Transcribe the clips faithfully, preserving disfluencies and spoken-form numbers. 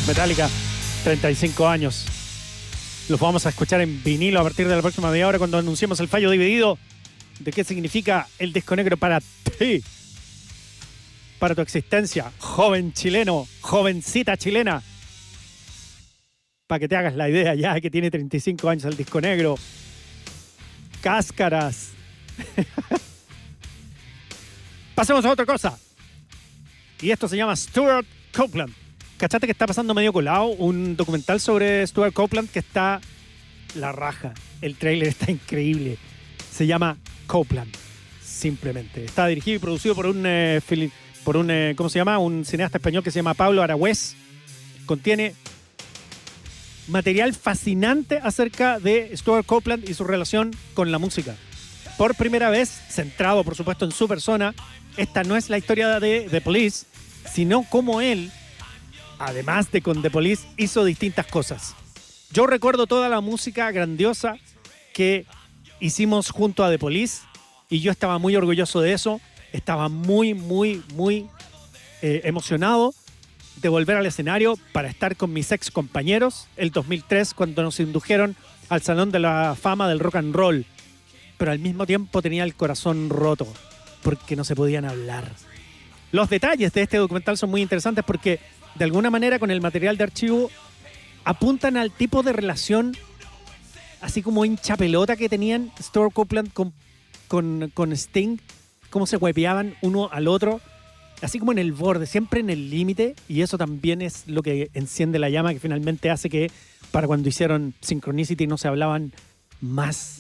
Metallica, treinta y cinco años. Los vamos a escuchar en vinilo a partir de la próxima media hora cuando anunciemos el fallo dividido de qué significa el disco negro para ti, para tu existencia, joven chileno, jovencita chilena. Para que te hagas la idea ya que tiene treinta y cinco años el disco negro. Cáscaras. Pasemos a otra cosa. Y esto se llama Stuart Copeland. ¿Cachate que está pasando medio colado un documental sobre Stuart Copeland que está la raja? El tráiler está increíble. Se llama Copeland, simplemente. Está dirigido y producido por un, eh, por un eh, ¿cómo se llama? Un cineasta español que se llama Pablo Aragüés. Contiene material fascinante acerca de Stuart Copeland y su relación con la música. Por primera vez, centrado por supuesto en su persona, esta no es la historia de The Police, sino cómo él, además de con The Police, hizo distintas cosas. Yo recuerdo toda la música grandiosa que hicimos junto a The Police y yo estaba muy orgulloso de eso. Estaba muy, muy, muy eh, emocionado de volver al escenario para estar con mis ex compañeros el dos mil tres cuando nos indujeron al Salón de la Fama del Rock and Roll. Pero al mismo tiempo tenía el corazón roto porque no se podían hablar. Los detalles de este documental son muy interesantes porque de alguna manera con el material de archivo apuntan al tipo de relación así como hincha pelota que tenían Stuart Copeland con, con, con Sting, cómo se hueveaban uno al otro, así como en el borde, siempre en el límite, y eso también es lo que enciende la llama que finalmente hace que para cuando hicieron Synchronicity no se hablaban más.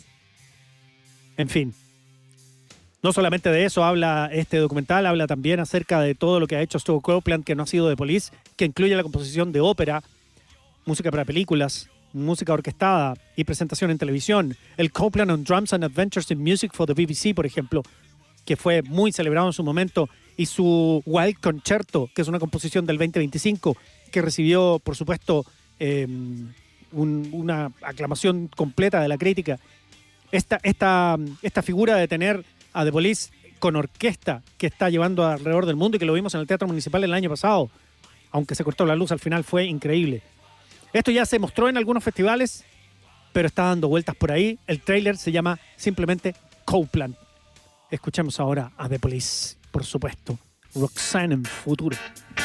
En fin. No solamente de eso habla este documental, habla también acerca de todo lo que ha hecho Stuart Copeland, que no ha sido The Police, que incluye la composición de ópera, música para películas, música orquestada y presentación en televisión. El Copeland on Drums and Adventures in Music for the B B C, por ejemplo, que fue muy celebrado en su momento, y su Wild Concerto, que es una composición del veinte veinticinco, que recibió, por supuesto, eh, un, una aclamación completa de la crítica. Esta, esta, esta figura de tener a The Police con orquesta que está llevando alrededor del mundo y que lo vimos en el Teatro Municipal el año pasado, aunque se cortó la luz al final, fue increíble. Esto ya se mostró en algunos festivales, pero está dando vueltas por ahí. El tráiler se llama simplemente Copeland. Escuchemos ahora a The Police, por supuesto. Roxanne en futuro.